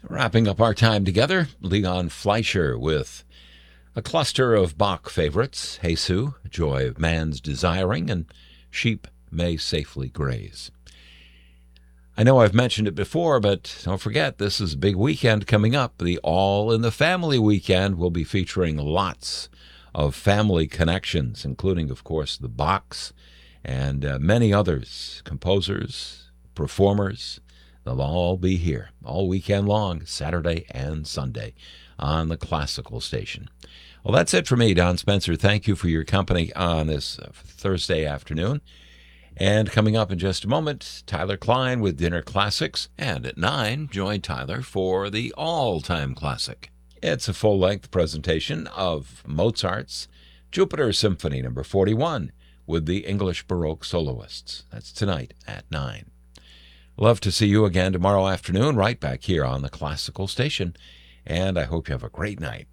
Wrapping up our time together, Leon Fleischer with a cluster of Bach favorites, Jesu, Joy of Man's Desiring, and Sheep May Safely Graze. I know I've mentioned it before, but don't forget, this is a big weekend coming up. The All in the Family weekend will be featuring lots of family connections, including, of course, the Bachs and many others, composers, performers. They'll all be here all weekend long, Saturday and Sunday, on the Classical Station. Well, that's it for me, Don Spencer. Thank you for your company on this Thursday afternoon. And coming up in just a moment, Tyler Klein with Dinner Classics. And at 9, join Tyler for the All-Time Classic. It's a full-length presentation of Mozart's Jupiter Symphony No. 41 with the English Baroque soloists. That's tonight at 9. Love to see you again tomorrow afternoon, right back here on the Classical Station. And I hope you have a great night.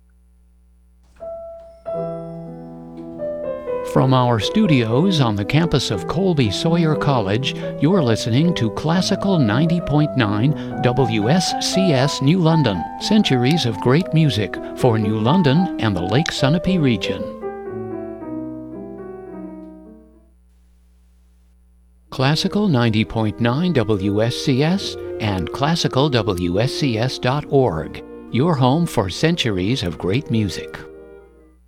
From our studios on the campus of Colby Sawyer College, you're listening to Classical 90.9 WSCS New London, centuries of great music for New London and the Lake Sunapee region. Classical 90.9 WSCS and classicalwscs.org, your home for centuries of great music.